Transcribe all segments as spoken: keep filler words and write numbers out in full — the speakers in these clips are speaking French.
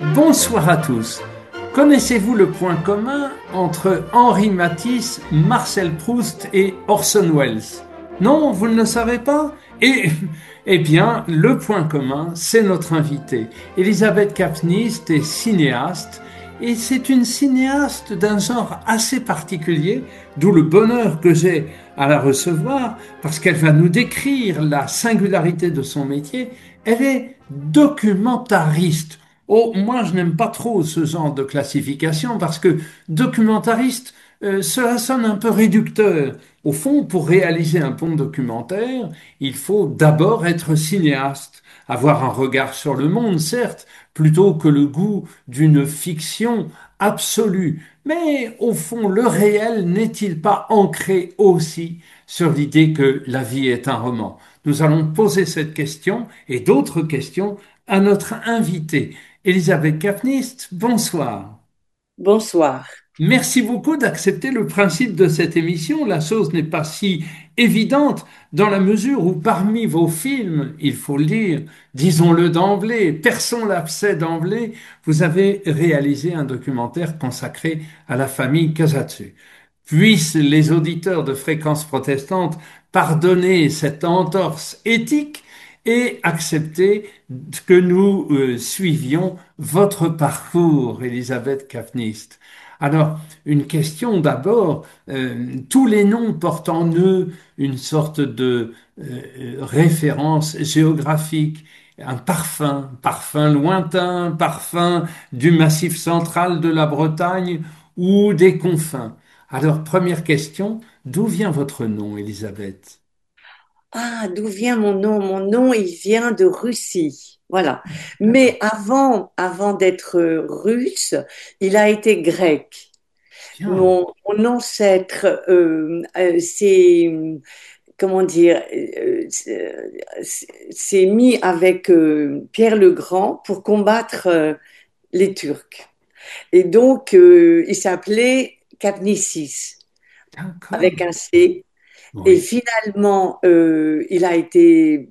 Bonsoir à tous. Connaissez-vous le point commun entre Henri Matisse, Marcel Proust et Orson Welles? Non, vous ne le savez pas? Eh, eh bien, le point commun, c'est notre invitée. Elisabeth Kapnist est cinéaste et c'est une cinéaste d'un genre assez particulier, d'où le bonheur que j'ai à la recevoir parce qu'elle va nous décrire la singularité de son métier. Elle est documentariste. Oh, moi, je n'aime pas trop ce genre de classification parce que documentariste, euh, cela sonne un peu réducteur. Au fond, pour réaliser un bon documentaire, il faut d'abord être cinéaste, avoir un regard sur le monde, certes, plutôt que le goût d'une fiction absolue. Mais au fond, le réel n'est-il pas ancré aussi sur l'idée que la vie est un roman? Nous allons poser cette question et d'autres questions à notre invitée. Elisabeth Kapnist, bonsoir. Bonsoir. Merci beaucoup d'accepter le principe de cette émission. La chose n'est pas si évidente dans la mesure où parmi vos films, il faut le dire, disons-le d'emblée, perçons l'abcès d'emblée, vous avez réalisé un documentaire consacré à la famille Casatsu. Puissent les auditeurs de Fréquence protestante pardonner cette entorse éthique et accepter que nous euh, suivions votre parcours, Elisabeth Kapnist. Alors, une question d'abord. Euh, tous les noms portent en eux une sorte de euh, référence géographique, un parfum, parfum lointain, parfum du massif central de la Bretagne ou des confins. Alors, première question, d'où vient votre nom, Elisabeth? Ah, d'où vient mon nom? Mon nom, il vient de Russie. Voilà. Mais avant, avant d'être russe, il a été grec. Bien. Mon, mon ancêtre, euh, euh, c'est, comment dire, euh, c'est s'est mis avec euh, Pierre le Grand pour combattre euh, les Turcs. Et donc, euh, il s'appelait Capnicis, D'accord. avec un C. Et Oui. finalement, euh, il a été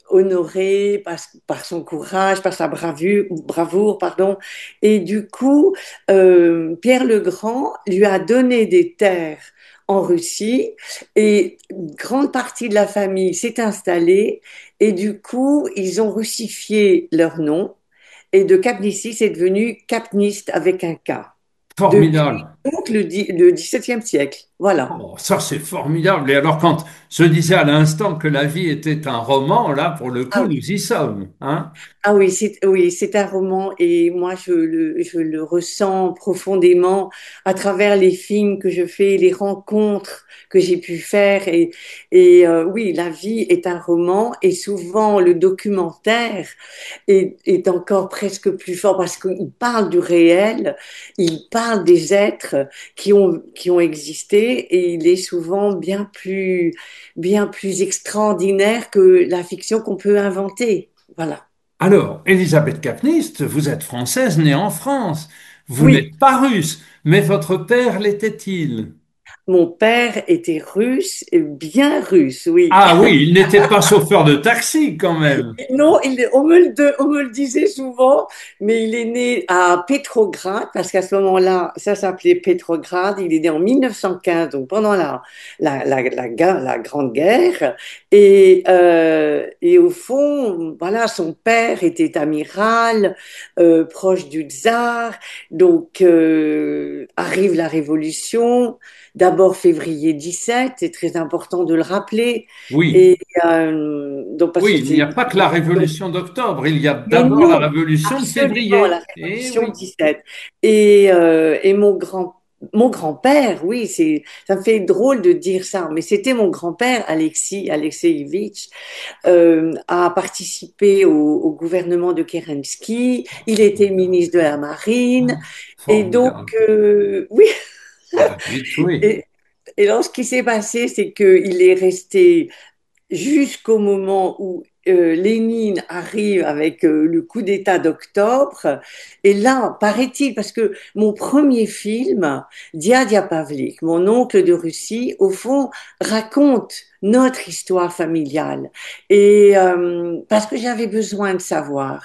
honoré par, par son courage, par sa bravure, bravoure, pardon. Et du coup, euh, Pierre le Grand lui a donné des terres en Russie et une grande partie de la famille s'est installée et du coup, ils ont russifié leur nom et de Capnicis c'est devenu Capniste avec un K. Depuis Formidable. donc le, dix- le dix-septième siècle. Voilà. Oh, ça, c'est formidable. Et alors, quand je disais à l'instant que la vie était un roman, là, pour le coup, Ah nous y sommes, hein? Ah oui, c'est oui, c'est un roman et moi je le, je le ressens profondément à travers les films que je fais, les rencontres que j'ai pu faire et, et euh, oui, la vie est un roman et souvent le documentaire est, est encore presque plus fort parce qu'il parle du réel, il parle des êtres qui ont, qui ont existé et il est souvent bien plus, bien plus extraordinaire que la fiction qu'on peut inventer. Voilà. Alors, Elisabeth Kapnist, vous êtes française née en France. Vous Oui, n'êtes pas russe, mais votre père l'était-il? mon père était russe, et bien russe, oui. Ah oui, il n'était pas chauffeur de taxi quand même. Non, il, on me le, de- on me le disait souvent, mais il est né à Pétrograd, parce qu'à ce moment-là, ça s'appelait Pétrograd. Il est né en mille neuf cent quinze, donc pendant la, la, la, la, guerre- la Grande Guerre. Et, euh, et au fond, voilà, son père était amiral, euh, proche du tsar. Donc, euh, arrive la Révolution. D'abord février dix-sept, c'est très important de le rappeler. Oui, Et euh, donc, parce que oui, il n'y c'est a pas que la révolution d'octobre, il y a mais d'abord la non, révolution de absolument, février. la Eh Révolution oui. dix-sept. Et, euh, et mon grand, mon grand-père, oui, c'est, ça me fait drôle de dire ça, mais c'était mon grand-père, Alexis, Alexeïevitch, euh, a participé au, au gouvernement de Kerensky. Il était ministre de la Marine. Et donc, Formidable. euh, oui, David, oui. et, et alors ce qui s'est passé, c'est qu'il est resté jusqu'au moment où euh, Lénine arrive avec euh, le coup d'État d'octobre. Et là, paraît-il, parce que mon premier film, Dia Dia Pavlik, mon oncle de Russie, au fond, raconte notre histoire familiale. Et euh, parce que j'avais besoin de savoir.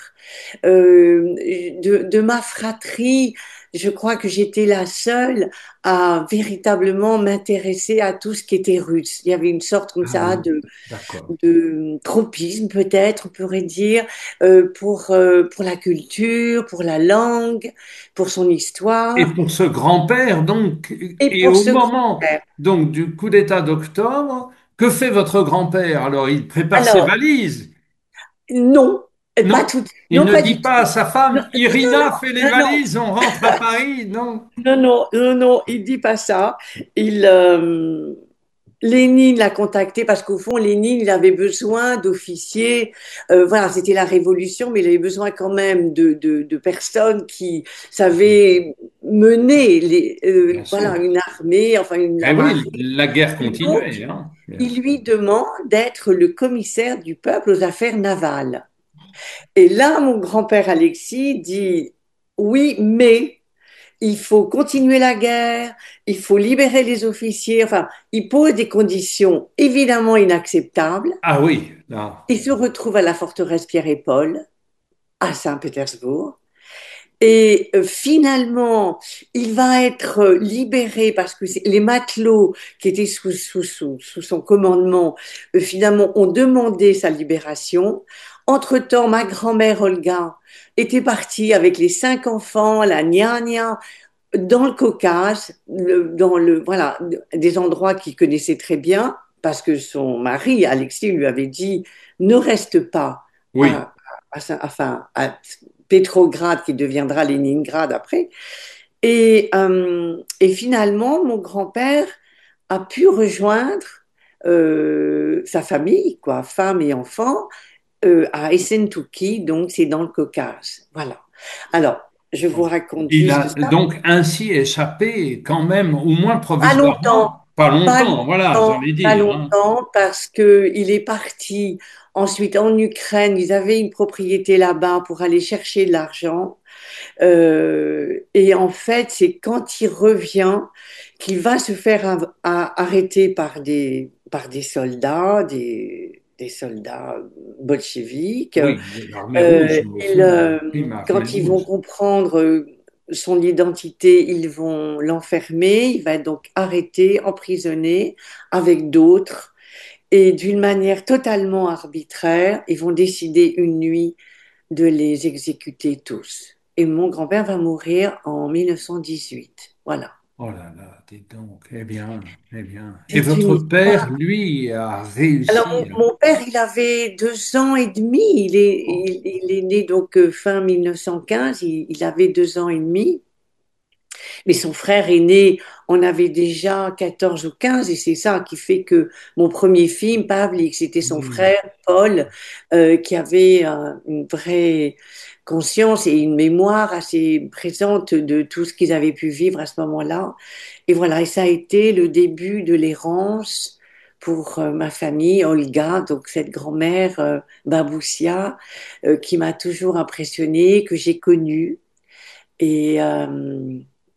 Euh, de, de ma fratrie, je crois que j'étais la seule à véritablement m'intéresser à tout ce qui était russe. Il y avait une sorte comme Ah ça oui, de, d'accord. de tropisme, peut-être, on pourrait dire, euh, pour, euh, pour la culture, pour la langue, pour son Et histoire, pour ce grand-père, donc, et et pour au ce moment grand-père. donc du coup d'État d'octobre, que fait votre grand-père? Alors, il prépare ses Alors, valises. non, pas Non, tout, il non, ne pas dit du pas à tout. sa Non, femme, non, Irina fait les non, non, valises, on rentre à Paris. Non. non, non, non, non, il dit pas ça. Il, euh, Lénine l'a contacté parce qu'au fond, Lénine, il avait besoin d'officiers. Euh, voilà, c'était la révolution, mais il avait besoin quand même de, de, de personnes qui savaient mener les, euh, Bien sûr. voilà, une armée, enfin une, Eh la oui, marine. la guerre Et donc, continuait, hein. Bien il sûr. lui demande d'être le commissaire du peuple aux affaires navales. Et là, mon grand-père Alexis dit, oui, mais il faut continuer la guerre, il faut libérer les officiers. Enfin, il pose des conditions évidemment inacceptables. Ah oui, là. Il se retrouve à la forteresse Pierre et Paul, à Saint-Pétersbourg. Et euh, finalement, il va être euh, libéré parce que c'est- les matelots qui étaient sous, sous, sous, sous son commandement, euh, finalement, ont demandé sa libération. Entre-temps, ma grand-mère Olga était partie avec les cinq enfants, la gnagna, dans le Caucase, le- dans le, voilà, des endroits qu'il connaissait très bien, parce que son mari, Alexis, lui avait dit, ne reste pas Oui. à, à, Saint- enfin, à Pétrograd, qui deviendra Leningrad après. Et, euh, et finalement, mon grand-père a pu rejoindre euh, sa famille, quoi, femme et enfants, euh, à Essentuki, donc c'est dans le Caucase. Voilà. Alors, je vous raconte Il juste a ça. donc ainsi échappé, quand même, au moins Pas longtemps, provisoirement. Pas pas longtemps, voilà, longtemps, j'allais pas dire, hein. longtemps, parce que il est parti ensuite en Ukraine. Ils avaient une propriété là-bas pour aller chercher de l'argent. Euh, et en fait, c'est quand il revient qu'il va se faire av- a- arrêter par des, par des soldats, des, des soldats bolcheviques. Oui, l'armée Euh, rouge, au ils, fond, euh, prime armée quand ils vont rouge. comprendre euh, son identité, ils vont l'enfermer. Il va être donc arrêté, emprisonné avec d'autres. Et d'une manière totalement arbitraire, ils vont décider une nuit de les exécuter tous. Et mon grand-père va mourir en mille neuf cent dix-huit. Voilà. Oh là là, dis donc, eh bien, eh bien. Et C'est une votre père, histoire. lui, a Alors, réussi. mon, mon père, il avait deux ans et demi. Il est, il, il est né donc euh, fin mille neuf cent quinze. Il, il avait deux ans et demi. Mais son frère aîné en avait déjà quatorze ou quinze. Et c'est ça qui fait que mon premier film, Pavlik, c'était son Oui, frère, Paul, euh, qui avait euh, une vraie conscience et une mémoire assez présente de tout ce qu'ils avaient pu vivre à ce moment-là. Et voilà, et ça a été le début de l'errance pour euh, ma famille, Olga, donc cette grand-mère euh, Baboussia, euh, qui m'a toujours impressionnée, que j'ai connue et, euh,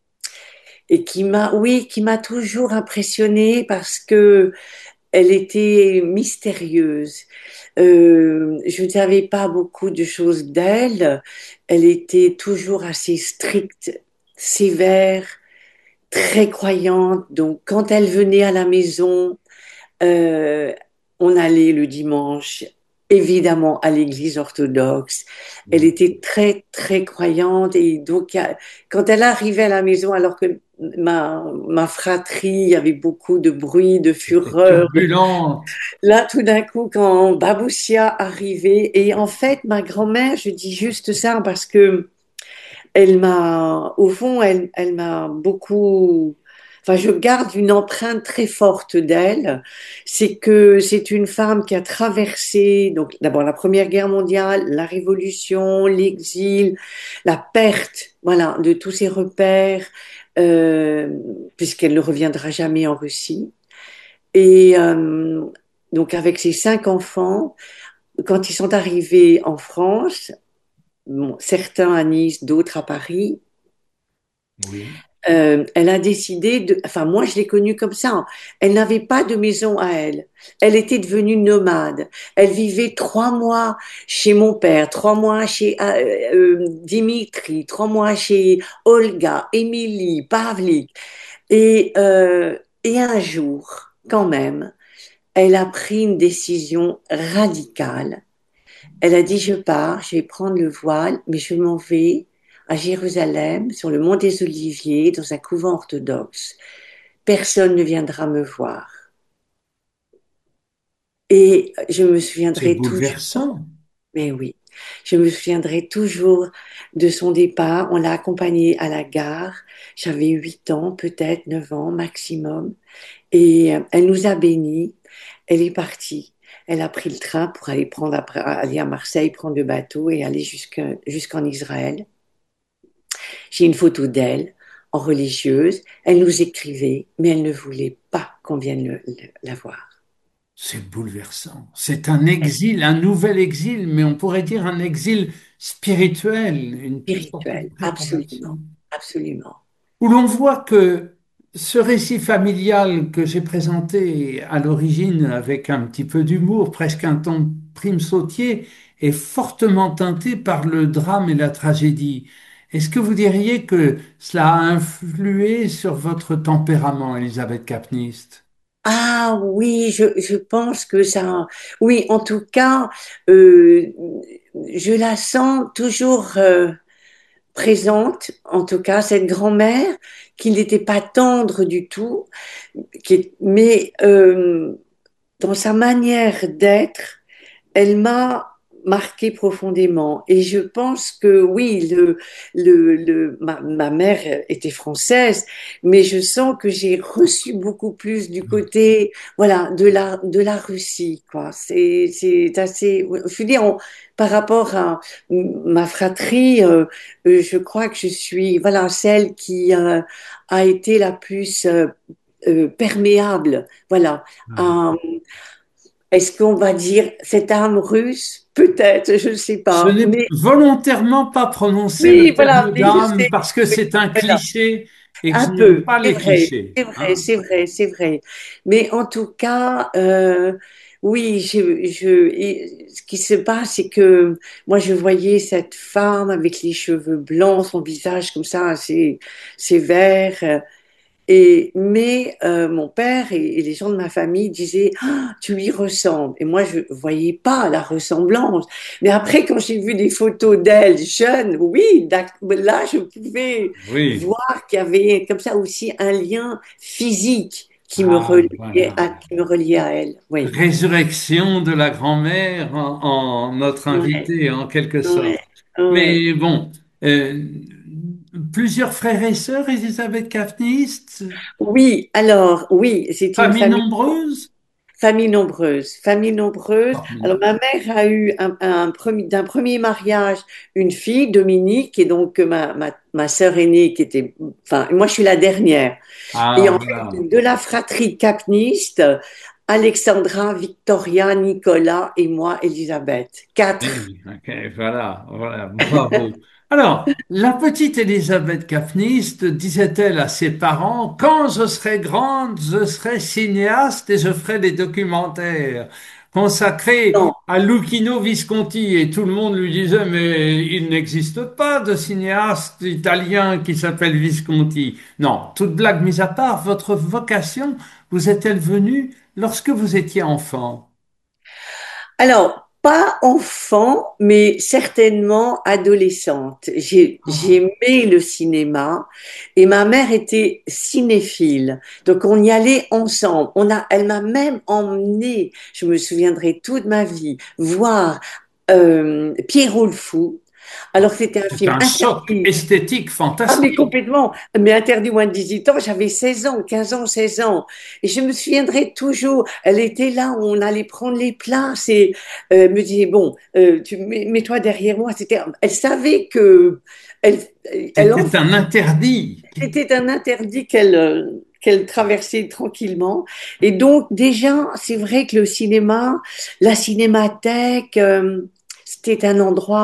et qui m'a, oui, qui m'a toujours impressionnée parce que elle était mystérieuse. Euh, je ne savais pas beaucoup de choses d'elle. Elle était toujours assez stricte, sévère, très croyante. Donc, quand elle venait à la maison, euh, on allait le dimanche, évidemment, à l'église orthodoxe. Elle oui. était très, très croyante. Et donc, à- quand elle arrivait à la maison, alors que ma, ma fratrie, il y avait beaucoup de bruit, de C'était fureur. turbulente. Là, tout d'un coup, quand Baboussia arrivait, et en fait, ma grand-mère, je dis juste ça parce que elle m'a, au fond, elle, elle m'a beaucoup, enfin, je garde une empreinte très forte d'elle. C'est que c'est une femme qui a traversé, donc, d'abord la Première Guerre mondiale, la Révolution, l'exil, la perte, voilà, de tous ses repères, euh, puisqu'elle ne reviendra jamais en Russie. Et, euh, donc, avec ses cinq enfants, quand ils sont arrivés en France, bon, certains à Nice, d'autres à Paris, Oui. euh, elle a décidé de, enfin moi je l'ai connue comme ça. Elle n'avait pas de maison à elle. Elle était devenue nomade. Elle vivait trois mois chez mon père, trois mois chez euh, euh, Dimitri, trois mois chez Olga, Émilie, Pavlik. Et, euh, et un jour, quand même, elle a pris une décision radicale. Elle a dit, je pars, je vais prendre le voile, mais je m'en vais à Jérusalem, sur le mont des Oliviers, dans un couvent orthodoxe. Personne ne viendra me voir. Et je me C'est souviendrai toujours, bouleversant. mais oui, je me souviendrai toujours de son départ. On l'a accompagnée à la gare. J'avais huit ans, peut-être neuf ans maximum. Et euh, elle nous a bénis. Elle est partie. Elle a pris le train pour aller prendre après, aller à Marseille, prendre le bateau et aller jusqu'à- jusqu'en Israël. J'ai une photo d'elle en religieuse. Elle nous écrivait, mais elle ne voulait pas qu'on vienne le- le- la voir. C'est bouleversant. C'est un exil, un nouvel exil, mais on pourrait dire un exil spirituel, une toute sorte de Spirituelle, préparation. absolument, absolument. Où l'on voit que ce récit familial que j'ai présenté à l'origine avec un petit peu d'humour, presque un ton prime sautier, est fortement teinté par le drame et la tragédie. Est-ce que vous diriez que cela a influé sur votre tempérament, Elisabeth Kapnist? Ah oui, je, je pense que ça. Oui, en tout cas, euh, je la sens toujours euh, présente. En tout cas, cette grand-mère qui n'était pas tendre du tout, qui est- mais euh, dans sa manière d'être, elle m'a marqué profondément. Et je pense que oui, le, le, le, ma, ma mère était française, mais je sens que j'ai reçu beaucoup plus du côté, voilà, de la, de la Russie, quoi. C'est, c'est assez, je veux dire, on- par rapport à ma fratrie, euh, euh, je crois que je suis, voilà, celle qui euh, a été la plus euh, euh, perméable, voilà, à, est-ce qu'on va dire cette arme russe? Peut-être, je ne sais Je pas. n'ai Mais volontairement pas prononcé le oui, voilà, terme mais je d'âme sais, parce que mais c'est un voilà, cliché et que un je n'aime peu, pas c'est les vrai, clichés, c'est vrai, hein. c'est vrai, c'est vrai. Mais en tout cas, euh, oui, je, je, et ce qui se passe, c'est que moi, je voyais cette femme avec les cheveux blancs, son visage comme ça, assez sévère. Et, mais euh, mon père et, et les gens de ma famille disaient, ah, tu lui ressembles. Et moi, je voyais pas la ressemblance. Mais après, quand j'ai vu des photos d'elle jeune, oui, d'ac- là, je pouvais Oui. voir qu'il y avait comme ça aussi un lien physique qui me Ah, reliait voilà. à, qui me reliait à elle. Oui. Résurrection de la grand-mère en, en notre Ouais, invité, en quelque ouais, sorte. ouais. Mais bon, euh, plusieurs frères et sœurs, Elisabeth Kafnist, Oui, alors, oui, c'était une famille famille. nombreuse? Famille nombreuse, famille nombreuse. Alors, Formidable. ma mère a eu un, un premier, d'un premier mariage une fille, Dominique, et donc ma, ma, ma sœur aînée qui était, enfin, moi je suis la dernière. Et Ah, en voilà. fait, de la fratrie capniste, Alexandra, Victoria, Nicolas et moi, Elisabeth. Quatre. Oui, ok, voilà, voilà, bravo. Alors, la petite Elisabeth Kafnist disait-elle à ses parents, quand je serai grande, je serai cinéaste et je ferai des documentaires consacrés Non. à Luchino Visconti. Et tout le monde lui disait, mais il n'existe pas de cinéaste italien qui s'appelle Visconti. Non, toute blague mise à part, votre vocation vous est-elle venue lorsque vous étiez enfant? Alors, pas enfant, mais certainement adolescente. J'ai, Ah, j'aimais le cinéma et ma mère était cinéphile. Donc, on y allait ensemble. On a, elle m'a même emmenée, je me souviendrai toute ma vie, voir euh, Pierrot le Fou. Alors, ah, c'était un c'est film un choc interdit. esthétique Ah, mais fantastique. complètement. Mais interdit moins de dix-huit ans, j'avais seize ans, quinze ans, seize ans. Et je me souviendrai toujours, elle était là où on allait prendre les places et euh, me disait, bon, euh, tu mets- mets-toi derrière moi. C'était, elle savait que elle, elle en C'était un interdit. c'était un interdit qu'elle euh, qu'elle traversait tranquillement. Et donc, déjà, c'est vrai que le cinéma, la cinémathèque, euh, c'était un endroit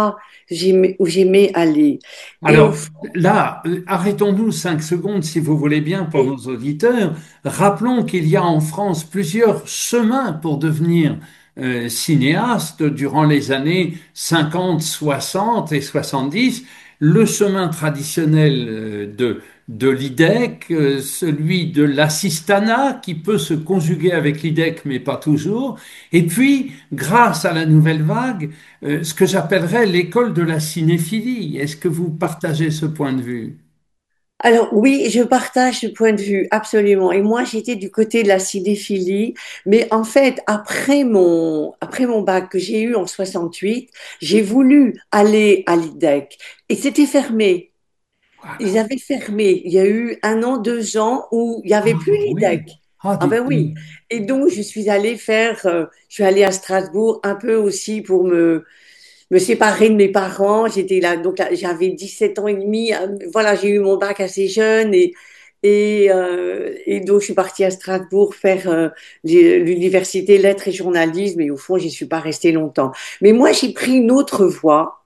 j'aimais, où j'aimais aller. Et au Alors fond, là, euh, arrêtons-nous cinq secondes si vous voulez bien pour nos auditeurs. Rappelons qu'il y a en France plusieurs chemins pour devenir euh, cinéaste durant les années cinquante, soixante et soixante-dix. Le chemin traditionnel euh, de, de l'I D E C, euh, celui de l'assistanat qui peut se conjuguer avec l'I D E C mais pas toujours. Et puis, grâce à la nouvelle vague, euh, ce que j'appellerais l'école de la cinéphilie. Est-ce que vous partagez ce point de vue? alors oui, je partage ce point de vue, absolument. Et moi, j'étais du côté de la cinéphilie, mais en fait, après mon, après mon bac que j'ai eu en soixante-huit, j'ai voulu aller à l'I D E C et c'était fermé. Ils Voilà. avaient fermé. Il y a eu un an, deux ans où il n'y avait Ah plus oui. l'I D E C. Ah, Ah ben dites oui. donc. Et donc, je suis allée faire, euh, je suis allée à Strasbourg un peu aussi pour me, me séparer de mes parents. J'étais là, donc là, j'avais dix-sept ans et demi. Euh, Voilà, j'ai eu mon bac assez jeune et, et, euh, et donc je suis partie à Strasbourg faire euh, l'université lettres et journalisme. Et au fond, j'y suis pas restée longtemps. Mais moi, j'ai pris une autre voie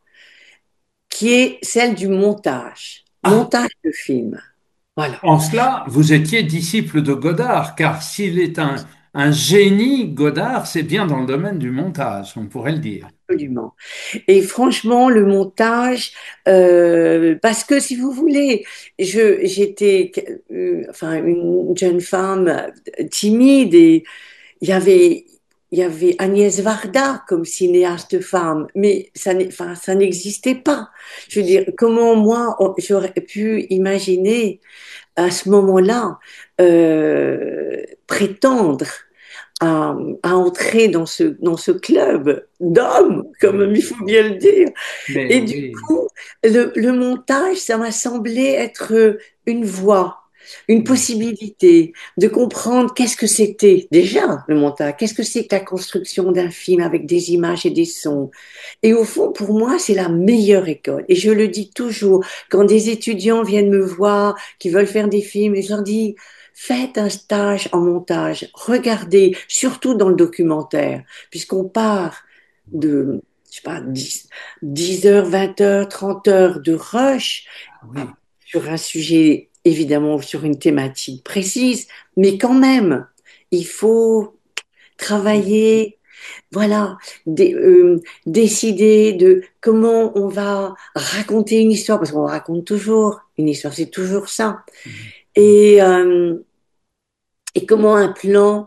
qui est celle du montage, Ah, montage de films. Voilà. en cela, vous étiez disciple de Godard, car s'il est un, un génie, Godard, c'est bien dans le domaine du montage, on pourrait le dire. Absolument. Et franchement, le montage, euh, parce que si vous voulez, je j'étais euh, enfin une jeune femme euh, timide et il y avait il y avait Agnès Varda comme cinéaste femme, mais ça n'est- enfin ça n'existait pas. Je veux dire, comment moi on- j'aurais pu imaginer à ce moment-là euh, prétendre à, à entrer dans ce, dans ce club d'hommes, comme Oui. il faut bien le dire. Mais Et du oui, coup, le, le montage, ça m'a semblé être une voie, une possibilité de comprendre qu'est-ce que c'était déjà le montage, qu'est-ce que c'est que la construction d'un film avec des images et des sons. Et au fond, pour moi, c'est la meilleure école. Et je le dis toujours, quand des étudiants viennent me voir, qui veulent faire des films, je leur dis, faites un stage en montage, regardez, surtout dans le documentaire, puisqu'on part de, je sais pas, dix, dix heures, vingt heures, trente heures de rush oui. sur un sujet, évidemment, sur une thématique précise, mais quand même, il faut travailler, voilà, dé- euh, décider de comment on va raconter une histoire, parce qu'on raconte toujours une histoire, c'est toujours ça. Et, euh, et comment un plan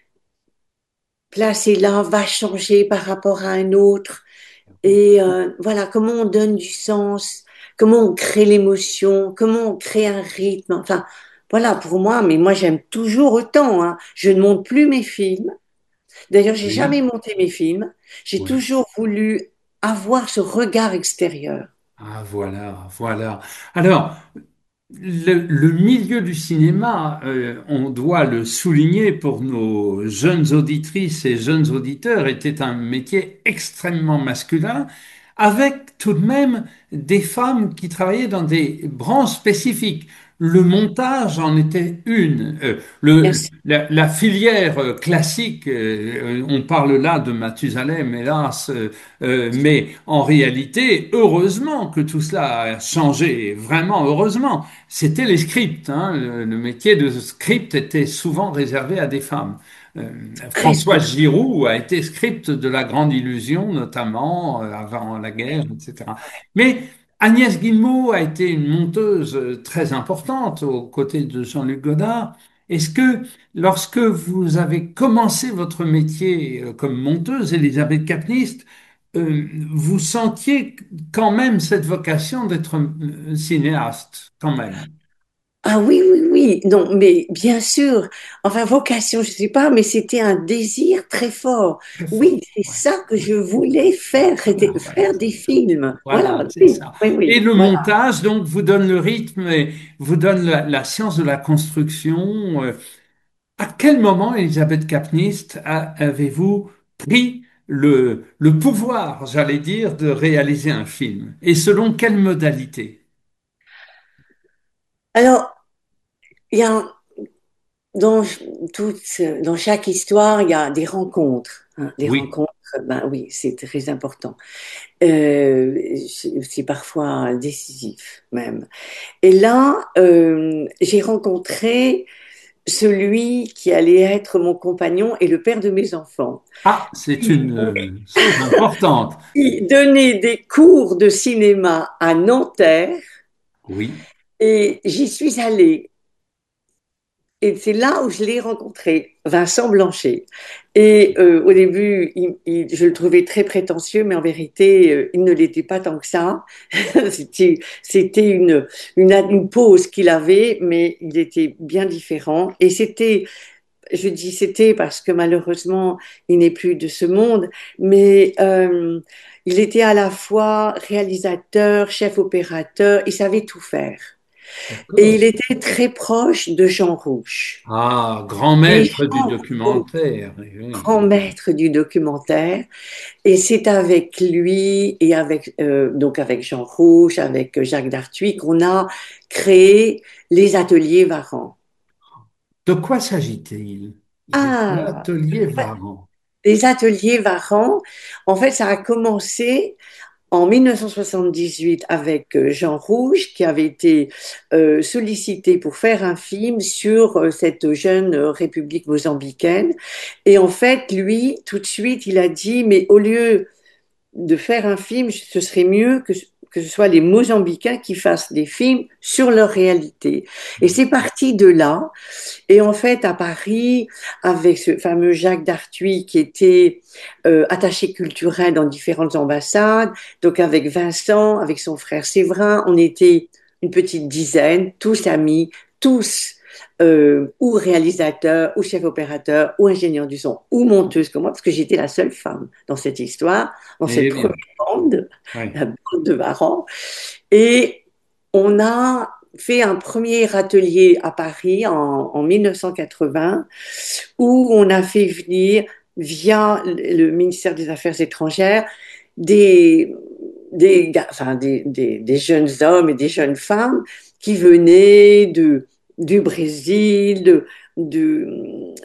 placé là va changer par rapport à un autre. Et euh, voilà, comment on donne du sens, comment on crée l'émotion, comment on crée un rythme. Enfin, voilà, pour moi, mais moi j'aime toujours autant, hein. Je ne monte plus mes films. D'ailleurs, j'ai Oui, jamais monté mes films. J'ai oui. toujours voulu avoir ce regard extérieur. Ah, voilà, voilà. Alors, Le, le milieu du cinéma, euh, on doit le souligner pour nos jeunes auditrices et jeunes auditeurs, était un métier extrêmement masculin, avec tout de même des femmes qui travaillaient dans des branches spécifiques. Le montage en était une. Euh, le, Merci. la, la filière euh, classique, euh, euh, on parle là de Mathusalem, hélas, euh, euh, mais en réalité, heureusement que tout cela a changé, vraiment heureusement. C'était les scripts, hein. Le, le métier de script était souvent réservé à des femmes. Euh, Très François souvent. Giroud a été script de La Grande Illusion, notamment, euh, avant la guerre, et cetera. Mais Agnès Guillemot a été une monteuse euh, très importante aux côtés de Jean-Luc Godard. Est-ce que lorsque vous avez commencé votre métier euh, comme monteuse, Elisabeth Capnist, euh, vous sentiez quand même cette vocation d'être euh, cinéaste, quand même? Ah oui, oui, oui. Non, mais bien sûr. Enfin, vocation, je sais pas, mais c'était un désir très fort. Très fort. Oui, c'est Ouais, ça que ouais. je voulais faire, c'était Voilà, voilà, faire c'est des ça. films. Voilà, Voilà, c'est oui, ça. oui, Et oui. le Voilà. montage, donc, vous donne le rythme et vous donne la, la science de la construction. Euh, À quel moment, Elisabeth Capnist, a- avez-vous pris le, le pouvoir, j'allais dire, de réaliser un film? Et selon quelle modalité? Alors, il y a dans toute, dans chaque histoire, il y a des rencontres. hein. Les Oui. rencontres, ben oui, c'est très important. Euh, c'est c'est parfois décisif même. Et là, euh, j'ai rencontré celui qui allait être mon compagnon et le père de mes enfants. Ah, c'est une euh, chose importante. Il donnait des cours de cinéma à Nanterre Oui. et j'y suis allée. Et c'est là où je l'ai rencontré, Vincent Blanchet. Et euh, au début, il- il- je le trouvais très prétentieux, mais en vérité, euh, il ne l'était pas tant que ça. C'était, c'était une, une, une pose qu'il avait, mais il était bien différent. Et c'était, je dis c'était parce que malheureusement, il n'est plus de ce monde, mais euh, il était à la fois réalisateur, chef opérateur, il savait tout faire. Et D'accord. il était très proche de Jean Rouch. Ah, grand Et maître du Jean Rouch, documentaire. Oui. grand maître du documentaire, et c'est avec lui et avec euh, donc avec Jean Rouch, avec Jacques Darthuis qu'on a créé les ateliers Varan. De quoi s'agit-il? Les Ah, ateliers Varan. les ateliers Varan, en fait, ça a commencé en mille neuf cent soixante-dix-huit avec euh, Jean Rouge, qui avait été euh, sollicité pour faire un film sur euh, cette jeune euh, république mozambicaine. Et en fait, lui, tout de suite, il a dit, mais au lieu de faire un film, ce serait mieux que, que ce soit les Mozambicains qui fassent des films sur leur réalité. Et c'est parti de là. Et en fait, à Paris, avec ce fameux Jacques Darthuis qui était euh, attaché culturel dans différentes ambassades, donc avec Vincent, avec son frère Séverin, on était une petite dizaine, tous amis, tous euh, ou réalisateurs, ou chefs opérateurs, ou ingénieurs du son, ou monteuses comme moi, parce que j'étais la seule femme dans cette histoire, dans cette Eh première bien, bande, oui. la bande de Varan. Et on a fait un premier atelier à Paris en, en mille neuf cent quatre-vingts où on a fait venir, via le ministère des Affaires étrangères, des, des, enfin, des, des, des jeunes hommes et des jeunes femmes qui venaient de, du Brésil, de, de,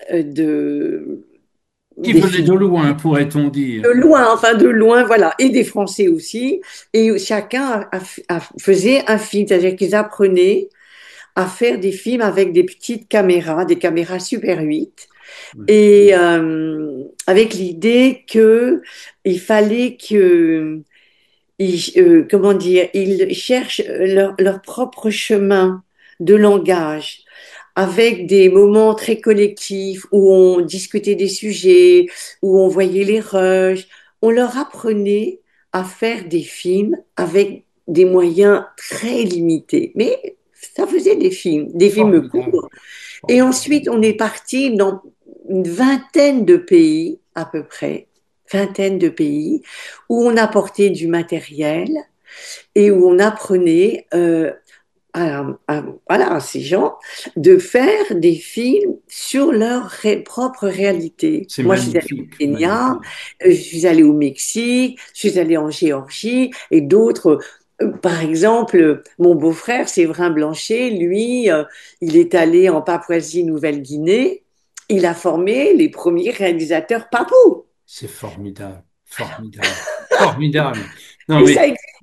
de, Qui des venait filles de loin, pourrait-on dire. de loin, enfin de loin, voilà, et des Français aussi. Et chacun a, a, faisait un film, c'est-à-dire qu'ils apprenaient à faire des films avec des petites caméras, des caméras Super huit, Oui. et euh, avec l'idée que il fallait que, ils, euh, comment dire, ils cherchent leur, leur propre chemin de langage avec des moments très collectifs où on discutait des sujets, où on voyait les rushs. On leur apprenait à faire des films avec des moyens très limités. Mais ça faisait des films, des films Formidable. courts. Et Formidable. ensuite, on est parti dans une vingtaine de pays, à peu près, vingtaine de pays, où on apportait du matériel et où on apprenait euh, à, à- voilà, à ces gens de faire des films sur leur ré- propre réalité. C'est Moi, je suis allée au magnifique, Kenya, magnifique. euh, je suis allée au Mexique, je suis allée en Géorgie et d'autres. euh, Par exemple, mon beau-frère, Séverin Blanchet, lui, euh, il est allé en Papouasie-Nouvelle-Guinée. Il a formé les premiers réalisateurs papous. C'est formidable, formidable, formidable. Non, Et ça mais existe.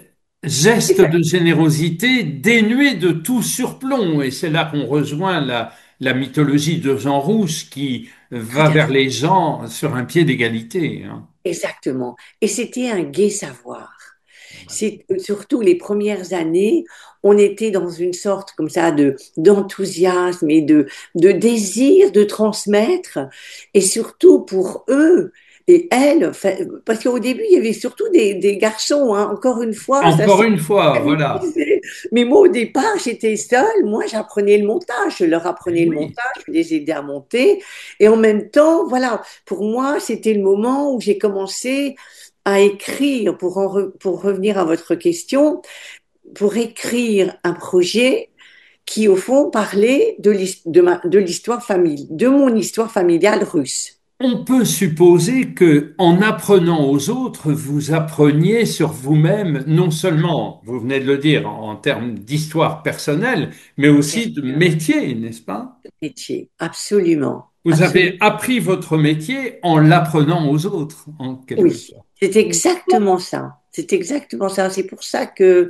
geste de générosité dénué de tout surplomb. Et c'est là qu'on rejoint la, la mythologie de Jean Rouge qui Tout va à vers fait. les gens sur un pied d'égalité, hein. Exactement. Et c'était un gai savoir. C'est surtout les premières années, on était dans une sorte comme ça de d'enthousiasme et de de désir de transmettre, et surtout pour eux et elles, enfin, parce qu'au début il y avait surtout des, des garçons, hein. Encore une fois, ça Encore s'est une fois, voilà. féminisé. Mais moi au départ j'étais seule, moi j'apprenais le montage, je leur Eh apprenais le oui, montage, je les aidais à monter, et en même temps, voilà, pour moi c'était le moment où j'ai commencé à écrire, pour, en re- pour revenir à votre question, pour écrire un projet qui, au fond, parlait de l'his- de ma- de l'histoire familiale, de mon histoire familiale russe. on peut supposer que, en apprenant aux autres, vous appreniez sur vous-même, non seulement, vous venez de le dire, en, en termes d'histoire personnelle, mais Bien aussi de sûr, métier, n'est-ce pas? métier, absolument. Vous avez absolument. appris votre métier en l'apprenant aux autres, en quelque Oui, sorte. c'est exactement ça. C'est exactement ça. C'est pour ça que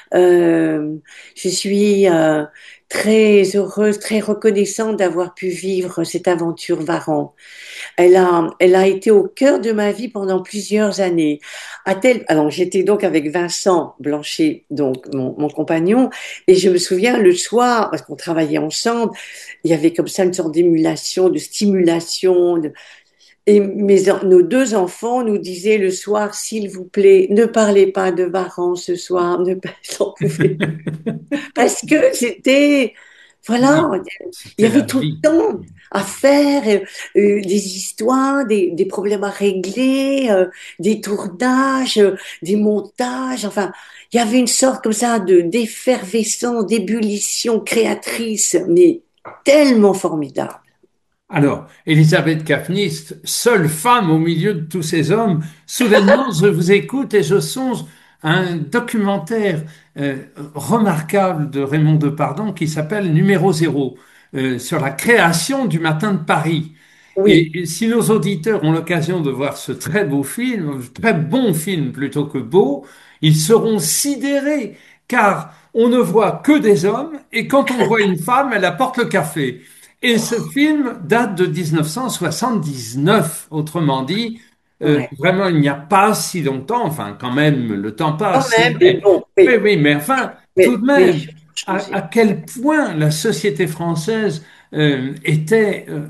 euh, je suis euh, très heureuse, très reconnaissante d'avoir pu vivre cette aventure Varan. Elle a, elle a été au cœur de ma vie pendant plusieurs années. À tel, alors j'étais donc avec Vincent Blanchet, donc mon, mon compagnon, et je me souviens le soir, parce qu'on travaillait ensemble, il y avait comme ça une sorte d'émulation, de stimulation, de- et mes, en- nos deux enfants nous disaient le soir, s'il vous plaît, ne parlez pas de Varan ce soir, ne pas, j'en pouvais parce que c'était, voilà, Oui, il y c'était avait la tout le vie. temps à faire, euh, euh, des histoires, des, des problèmes à régler, euh, des tournages, euh, des montages, enfin, il y avait une sorte comme ça de d'effervescence, d'ébullition créatrice, mais tellement formidable. Alors, Elisabeth Kafnist, seule femme au milieu de tous ces hommes, soudainement, je vous écoute et je songe à un documentaire euh, remarquable de Raymond Depardon qui s'appelle Numéro Zéro, euh, sur la création du Matin de Paris. Oui, Et, et si nos auditeurs ont l'occasion de voir ce très beau film, très bon film plutôt que beau, ils seront sidérés, car on ne voit que des hommes, et quand on voit une femme, elle apporte le café. Et ce film date de mille neuf cent soixante-dix-neuf, autrement dit, euh, ouais, vraiment il n'y a pas si longtemps, enfin quand même le temps quand passe, c'est même, mais vrai. bon, Oui, oui, oui, mais enfin, tout mais, de mais les même, choses ont à, à changé. quel point la société française euh, était euh,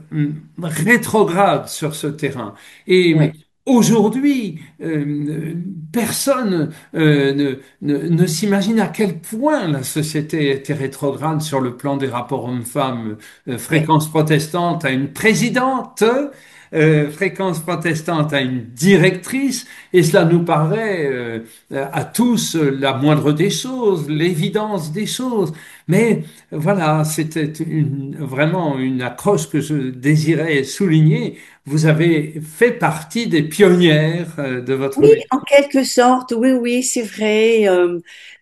rétrograde sur ce terrain. Et Ouais, aujourd'hui, euh, personne euh, ne, ne, ne s'imagine à quel point la société était rétrograde sur le plan des rapports hommes-femmes. Euh, ouais, fréquence protestante à une présidente, euh, fréquence protestante à une directrice, et cela nous paraît euh, à tous la moindre des choses, l'évidence des choses. Mais voilà, c'était une, vraiment une accroche que je désirais souligner. Vous avez fait partie des pionnières euh, de votre oui, métier, en quelque sorte, oui, oui, c'est vrai. Euh,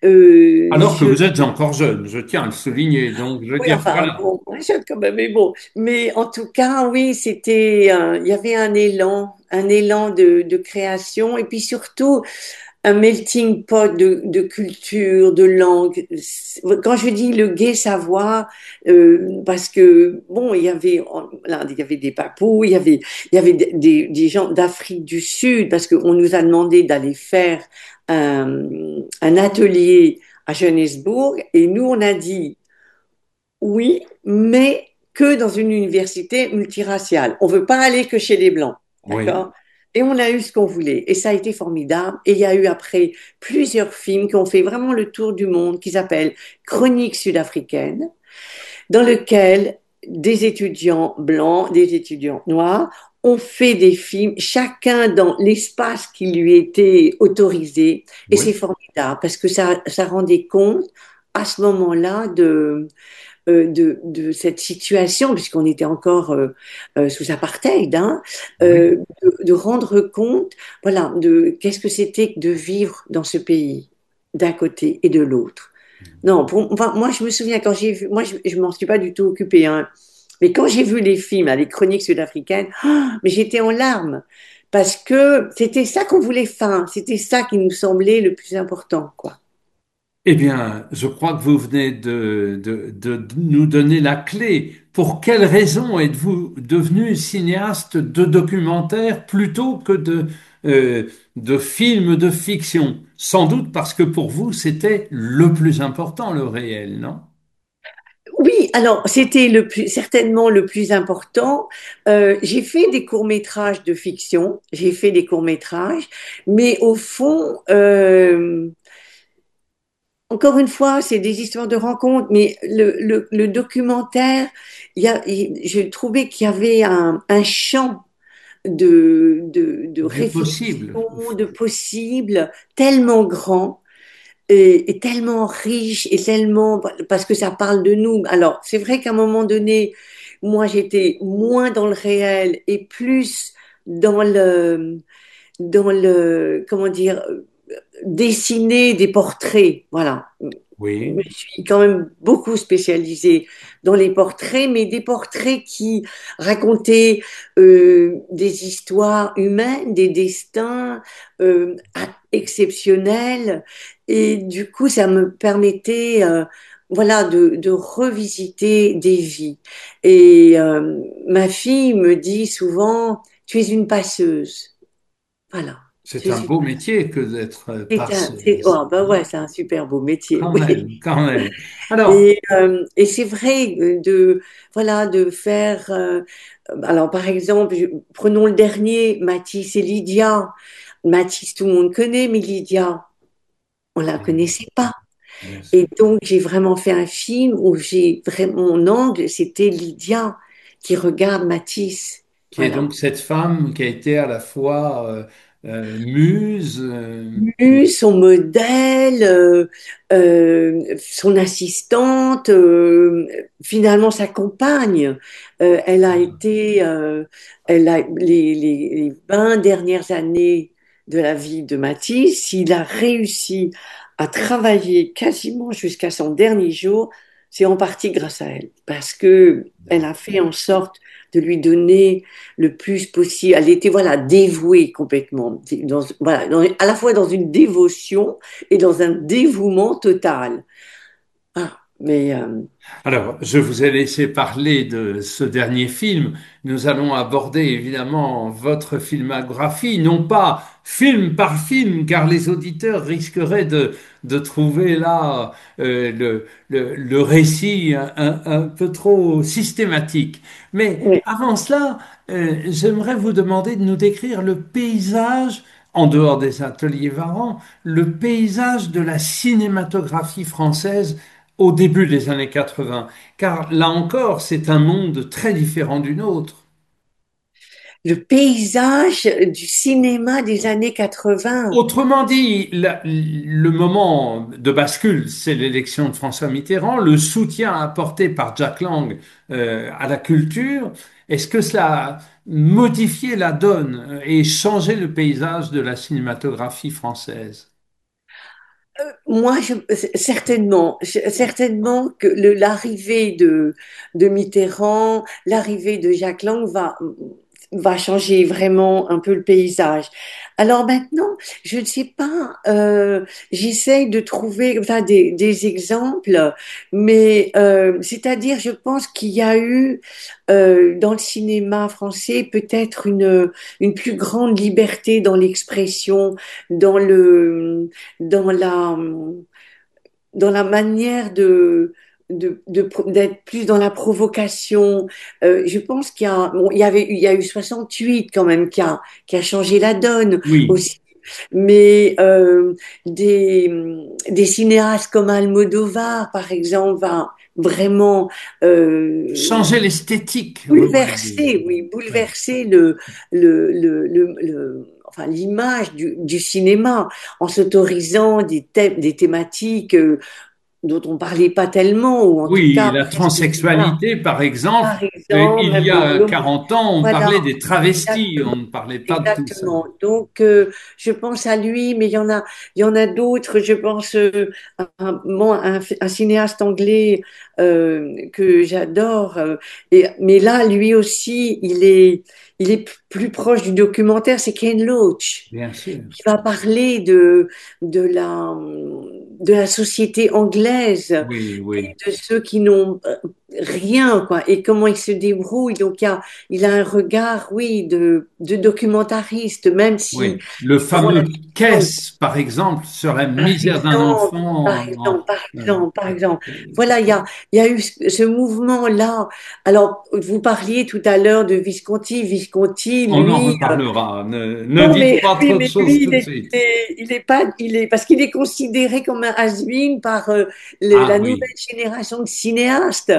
euh, alors que je, vous êtes encore jeune, je tiens à le souligner. Donc, je veux oui, dire, enfin, voilà. bon, moi, j'aime quand même, mais bon. Mais en tout cas, oui, c'était, euh, il y avait un élan, un élan de, de création, et puis surtout un melting pot de, de culture, de langue. Quand je dis le gai savoir, euh, parce que bon, il y avait, là, il y avait des papous, il y avait, il y avait des, des, des gens d'Afrique du Sud, parce qu'on nous a demandé d'aller faire un, un atelier à Johannesburg, et nous on a dit oui, mais que dans une université multiraciale. On veut pas aller que chez les Blancs, Oui, d'accord? Et on a eu ce qu'on voulait. Et ça a été formidable. Et il y a eu après plusieurs films qui ont fait vraiment le tour du monde, qui s'appellent Chroniques sud-africaines, dans lequel des étudiants blancs, des étudiants noirs ont fait des films, chacun dans l'espace qui lui était autorisé. Et c'est oui. formidable parce que ça, ça rendait compte à ce moment-là de euh, de, de cette situation, puisqu'on était encore euh, euh, sous apartheid, hein, Oui. euh, de, de rendre compte, voilà, de qu'est-ce que c'était que de vivre dans ce pays, d'un côté et de l'autre. Non, pour, enfin, moi je me souviens quand j'ai vu, moi je, je m'en suis pas du tout occupée, hein, mais quand j'ai vu les films, hein, les chroniques sud-africaines, ah, mais j'étais en larmes parce que c'était ça qu'on voulait faire, c'était ça qui nous semblait le plus important, quoi. Eh bien, je crois que vous venez de, de, de nous donner la clé. Pour quelle raison êtes-vous devenu cinéaste de documentaire plutôt que de, euh, de films de fiction? Sans doute parce que pour vous, c'était le plus important, le réel, non? Oui, alors c'était le plus, certainement le plus important. Euh, j'ai fait des courts-métrages de fiction, j'ai fait des courts-métrages, mais au fond, euh, encore une fois, c'est des histoires de rencontres, mais le, le, le documentaire, il y a, il- je trouvais qu'il y avait un, un champ de, de, de Du réflexion, possible. de possibles tellement grand et, et tellement riche et tellement parce que ça parle de nous. Alors, c'est vrai qu'à un moment donné, moi, j'étais moins dans le réel et plus dans le, dans le, comment dire, dessiner des portraits. Voilà. me Oui, suis quand même beaucoup spécialisée dans les portraits, mais des portraits qui racontaient euh, des histoires humaines, des destins euh, exceptionnels. Et du coup, ça me permettait, euh, voilà, de, de revisiter des vies. Et euh, ma fille me dit souvent, tu es une passeuse. Voilà. Tu c'est es un une beau métier que d'être euh, c'est un, c'est, passeuse. oh, bah ouais, c'est un super beau métier, Quand oui. même, quand même. Alors, Et, euh, et c'est vrai euh, de, voilà, de faire. Euh, alors, par exemple, je- prenons le dernier, Matisse et Lydia. Matisse, tout le monde connaît, mais Lydia, on la connaissait pas. bien Et sûr. donc, j'ai vraiment fait un film où j'ai vraiment mon angle, c'était Lydia qui regarde Matisse. Qui est Voilà. donc cette femme qui a été à la fois euh, euh, muse, euh, Eu son modèle, euh, euh, son assistante, euh, finalement sa compagne. Euh, elle a été, euh, elle a les, les, les vingt dernières années de la vie de Matisse. Il a réussi à travailler quasiment jusqu'à son dernier jour. C'est en partie grâce à elle, parce que elle a fait en sorte de lui donner le plus possible. Elle était voilà dévouée complètement, dans, voilà, dans- à la fois dans une dévotion et dans un dévouement total. Ah, mais euh, Alors, je vous ai laissé parler de ce dernier film. Nous allons aborder évidemment votre filmographie, non pas film par film, car les auditeurs risqueraient de, de trouver là euh, le, le, le récit un, un- un peu trop systématique. Mais oui. avant cela, euh, j'aimerais vous demander de nous décrire le paysage, en dehors des ateliers Varan, le paysage de la cinématographie française au début des années quatre-vingts, car là encore, c'est un monde très différent du nôtre. Le paysage du cinéma des années quatre-vingts. Autrement dit, la- le moment de bascule, c'est l'élection de François Mitterrand, le soutien apporté par Jack Lang euh, à la culture. Est-ce que cela a modifié la donne euh, et changé le paysage de la cinématographie française? Moi, je, certainement, je- certainement que le- l'arrivée de, de Mitterrand, l'arrivée de Jacques Lang va, va changer vraiment un peu le paysage. Alors maintenant, je ne sais pas, euh, j'essaye de trouver enfin, des, des exemples, mais euh, c'est-à-dire, je pense qu'il y a eu euh, dans le cinéma français peut-être une, une plus grande liberté dans l'expression, dans le dans la, dans la manière de, de, de- d'être plus dans la provocation. Euh, je pense qu'il y a, bon, il y avait, il y a eu soixante-huit quand même qui a, qui a changé la donne Oui, aussi. Mais euh, des, des cinéastes comme Almodovar, par exemple, va vraiment euh, changer l'esthétique, vous voulez dire. bouleverser, oui, Oui. bouleverser le, le, le, le, le- enfin, l'image du, du cinéma en s'autorisant des, thèmes, des thématiques euh, dont on parlait pas tellement, ou en tout Oui, cas la presque, voilà, transsexualité, par exemple, par euh, exemple, il même y a l'homo- quarante ans, on voilà, parlait des travestis, on exactement. ne parlait pas de tout ça. Exactement. Donc, euh, je pense à lui, mais il y en a, il y en a d'autres. Je pense euh, à un, bon, un, un cinéaste anglais euh, que j'adore. euh, et, mais là, lui aussi, il est, il est plus proche du documentaire. C'est Ken Loach Bien sûr. qui va parler de, de la, de la société anglaise Oui, oui, de ceux qui n'ont euh, rien, quoi, et comment ils se débrouillent. Donc, il y a, il a un regard, oui, de, de documentariste, même si oui. Le il prend la fameux question. Caisse, par exemple, sur la Par misère d'un exemple, par enfant. exemple, en- par euh, exemple, par exemple. euh, Voilà, il y a, il y a eu ce ce mouvement-là. Alors, vous parliez tout à l'heure de Visconti. Visconti, on en lui, euh, reparlera. Ne, ne non, dites mais, pas oui, trop de mais choses lui, tout il de est, suite. il est, il est pas, il est, parce qu'il est considéré comme un has-been par euh, le- Ah la nouvelle oui, génération de cinéastes.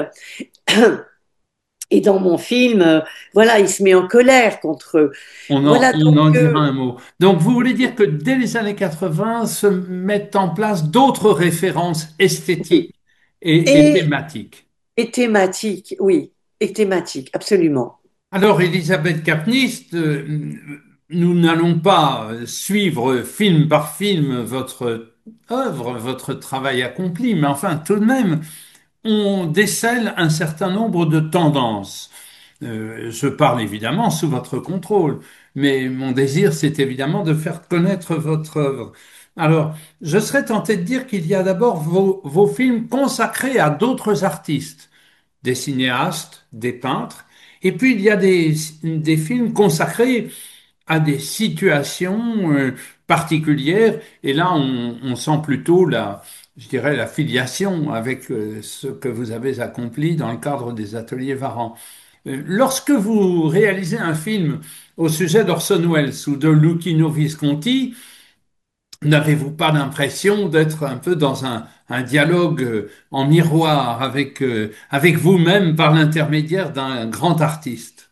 Et dans mon film, euh, voilà, il se met en colère contre eux. on en, Voilà, on donc, en euh, dira un mot. Donc, vous voulez dire que dès les années quatre-vingts se mettent en place d'autres références oui. esthétiques et, et Et, thématiques. et thématique, oui, et thématique, absolument. Alors, Elisabeth Kapnist, euh, nous n'allons pas suivre film par film votre œuvre, votre travail accompli, mais enfin, tout de même, on décèle un certain nombre de tendances. Euh, je parle évidemment sous votre contrôle, mais mon désir, c'est évidemment de faire connaître votre œuvre. Alors, je serais tenté de dire qu'il y a d'abord vos, vos films consacrés à d'autres artistes, des cinéastes, des peintres, et puis il y a des, des films consacrés à des situations euh, particulières, et là, on, on sent plutôt la, je dirais, la filiation avec euh, ce que vous avez accompli dans le cadre des ateliers Varan. Euh, Lorsque vous réalisez un film au sujet d'Orson Welles ou de Luchino Visconti, n'avez-vous pas l'impression d'être un peu dans un, un dialogue euh, en miroir avec, euh, avec vous-même par l'intermédiaire d'un grand artiste?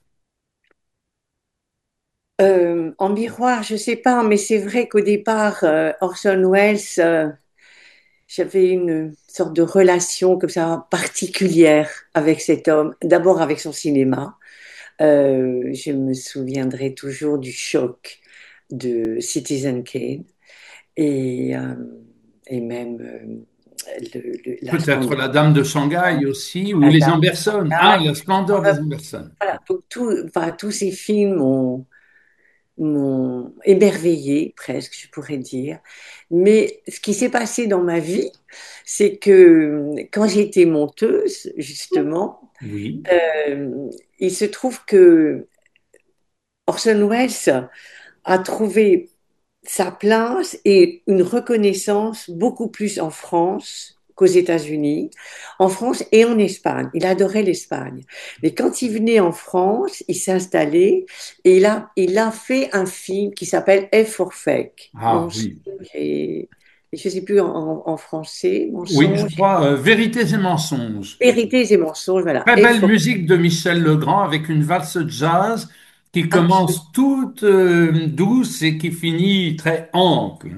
Euh, en miroir, je sais pas, mais c'est vrai qu'au départ, euh, Orson Welles, euh, j'avais une sorte de relation comme ça particulière avec cet homme. D'abord avec son cinéma. Euh, je me souviendrai toujours du choc de Citizen Kane et, euh, et même euh, le- le- la Peut-être splendeur la Dame de Shanghai aussi, ou les Amberson. Ah, la splendeur des Amberson. voilà, donc tout, enfin, tous ces films m'ont m'ont émerveillée, presque, je pourrais dire. Mais ce qui s'est passé dans ma vie, c'est que quand j'étais monteuse, justement, Oui. euh, il se trouve que Orson Welles a trouvé sa place et une reconnaissance beaucoup plus en France qu'aux États-Unis, en France et en Espagne. Il adorait l'Espagne. Mais quand il venait en France, il s'installait et il a, il a fait un film qui s'appelle F for Fake. Ah Mensonge oui. et, et je ne sais plus en, en français, Oui, je mensonge, crois euh, Vérités et mensonges. vérités et mensonges, voilà. Très F belle for musique de Michel Legrand avec une valse jazz qui absolument. commence toute euh, douce et qui finit très ample.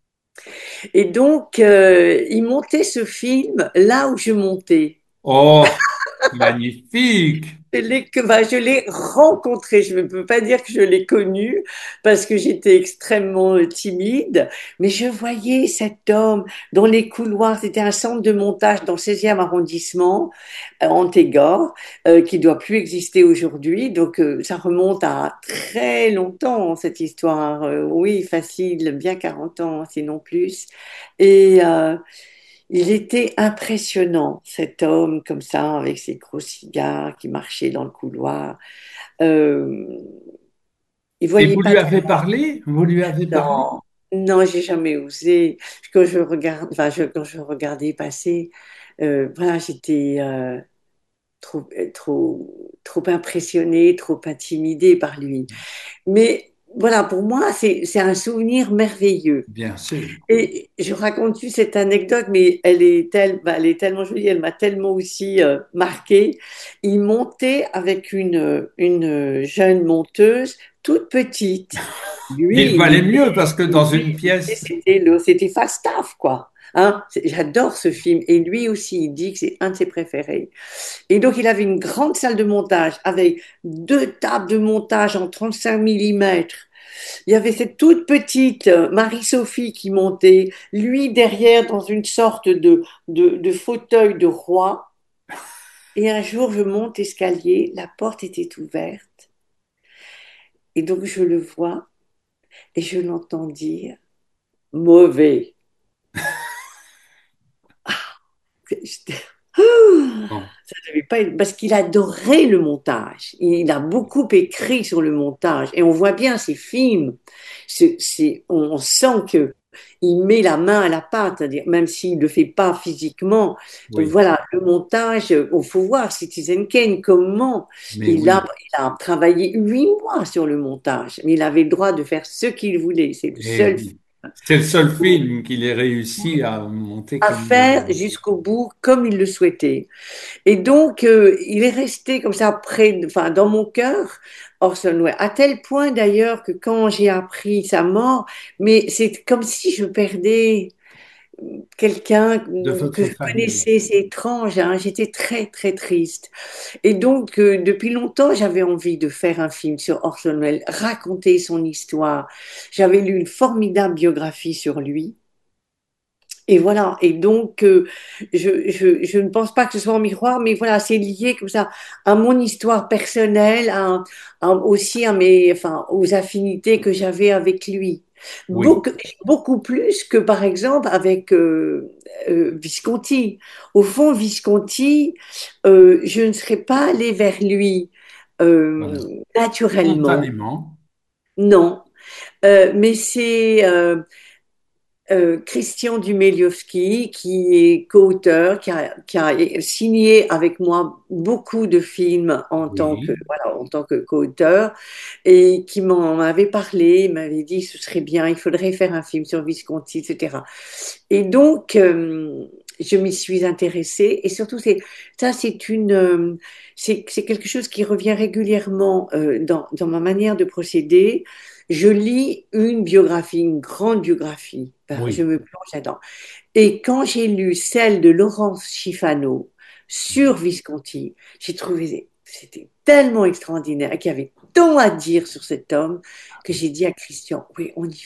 Et donc, euh, il montait ce film là où je montais. Oh, magnifique! Je l'ai que, bah, je l'ai rencontré. Je ne peux pas dire que je l'ai connu parce que j'étais extrêmement euh, timide, mais je voyais cet homme dans les couloirs. C'était un centre de montage dans le seizième arrondissement, euh, en Antégore, euh, qui doit plus exister aujourd'hui. Donc, euh, ça remonte à très longtemps, cette histoire. Euh, oui, facile, bien quarante ans, sinon plus. Et, euh, il était impressionnant, cet homme comme ça, avec ses gros cigares qui marchait dans le couloir. Euh, il Et voyait vous pas lui de avez parlé? Vous lui avez parlé? temps. Non, j'ai jamais osé. Quand je regarde, enfin, je- quand je regardais passer, euh, voilà, j'étais euh, trop, trop, trop impressionnée, trop intimidée par lui. Mais voilà, pour moi, c'est, c'est un souvenir merveilleux. Bien sûr. Et je raconte-tu cette anecdote, mais elle est, telle, bah, elle est tellement jolie, elle m'a tellement aussi euh, marquée. Il montait avec une, une jeune monteuse toute petite. Il Lui, il valait était, mieux parce que dans lui, une pièce, c'était le- c'était Falstaff, quoi. Hein, c'est- j'adore ce film. Et lui aussi, il dit que c'est un de ses préférés. Et donc, il avait une grande salle de montage avec deux tables de montage en trente-cinq millimètres. Il y avait cette toute petite euh, Marie-Sophie qui montait, lui derrière dans une sorte de, de, de fauteuil de roi. Et un jour, je monte l'escalier, la porte était ouverte. Et donc, je le vois et je l'entends dire mauvais. J'étais- Ah, bon, ça devait pas être... Parce qu'il adorait le montage. Il a beaucoup écrit sur le montage. Et on voit bien ses films. C'est, c'est- on sent que il met la main à la pâte, c'est-à-dire même s'il ne le fait pas physiquement. oui, Voilà, le montage, il faut voir Citizen Kane, comment mais il a, oui. il a travaillé huit mois sur le montage. Mais il avait le droit de faire ce qu'il voulait. C'est le Et seul oui. C'est le seul film qu'il ait réussi à monter à comme il le faire veut. jusqu'au bout comme il le souhaitait. Et donc, euh, il est resté comme ça près, enfin, dans mon cœur, Orson Welles, à tel point d'ailleurs que quand j'ai appris sa mort, mais c'est comme si je perdais quelqu'un De que votre je famille. connaissais, c'est étrange, hein. J'étais très, très triste. Et donc, euh, depuis longtemps, j'avais envie de faire un film sur Orson Welles, raconter son histoire. J'avais lu une formidable biographie sur lui. Et voilà. Et donc, euh, je, je, je ne pense pas que ce soit en miroir, mais voilà, c'est lié comme ça à mon histoire personnelle, à, à- aussi à mes, enfin, aux affinités que j'avais avec lui. Oui, Beaucoup, beaucoup plus que, par exemple, avec euh, euh, Visconti. Au fond, Visconti, euh, je ne serais pas allée vers lui voilà. euh, naturellement. Spontanément, Non. Euh, mais c'est euh, euh, Christian Dumeliowski, qui est co-auteur, qui a, qui a signé avec moi beaucoup de films en tant que, oui, voilà, en tant que co-auteur, et qui m'en avait parlé, il m'avait dit ce serait bien, il faudrait faire un film sur Visconti, et cetera. Et donc, euh, je m'y suis intéressée, et surtout, c'est, ça, c'est une, euh, c'est, c'est quelque chose qui revient régulièrement euh, dans, dans ma manière de procéder. Je lis une biographie, une grande biographie. Ben, je oui. me plonge là-dedans. Et quand j'ai lu celle de Laurence Schifano sur Visconti, j'ai trouvé c'était tellement extraordinaire, qu'il y avait tant à dire sur cet homme que j'ai dit à Christian, oui, on y